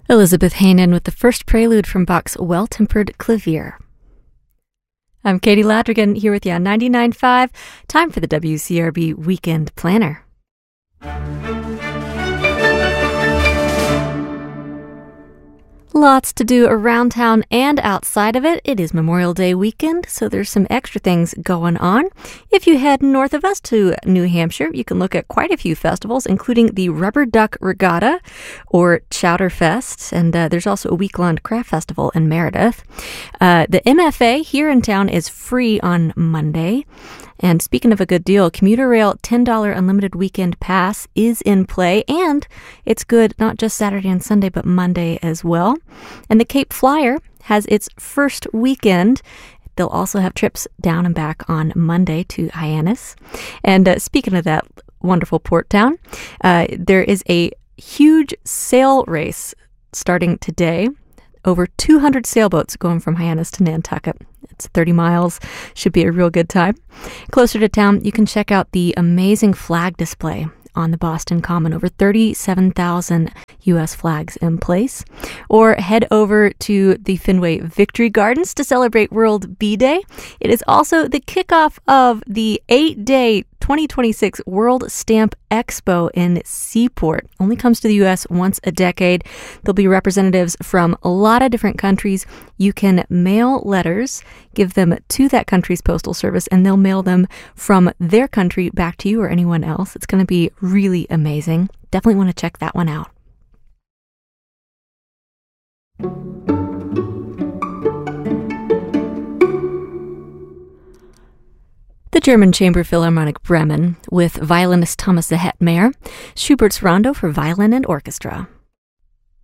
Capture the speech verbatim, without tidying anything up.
Elizabeth Hanen with the first prelude from Bach's Well-Tempered Clavier. I'm Katie Ladrigan here with you on ninety-nine point five. Time for the W C R B Weekend Planner. Lots to do around town and outside of it. It is Memorial Day weekend, so there's some extra things going on. If you head north of us to New Hampshire, you can look at quite a few festivals, including the Rubber Duck Regatta or Chowderfest, and uh, there's also a week-long craft festival in Meredith. Uh, the M F A here in town is free on Monday. And speaking of a good deal, Commuter Rail ten dollars Unlimited Weekend Pass is in play, and it's good not just Saturday and Sunday, but Monday as well. And the Cape Flyer has its first weekend. They'll also have trips down and back on Monday to Hyannis. And uh, speaking of that wonderful port town, uh, there is a huge sail race starting today. Over two hundred sailboats going from Hyannis to Nantucket. It's thirty miles. Should be a real good time. Closer to town, you can check out the amazing flag display on the Boston Common. Over thirty-seven thousand U S flags in place. Or head over to the Fenway Victory Gardens to celebrate World Bee Day. It is also the kickoff of the eight-day twenty twenty-six World Stamp Expo in Seaport. Only comes to the U S once a decade. There'll be representatives from a lot of different countries. You can mail letters, give them to that country's postal service, and they'll mail them from their country back to you or anyone else. It's going to be really amazing. Definitely want to check that one out. The German Chamber Philharmonic Bremen with violinist Thomas the Het Mayer, Schubert's Rondo for violin and orchestra.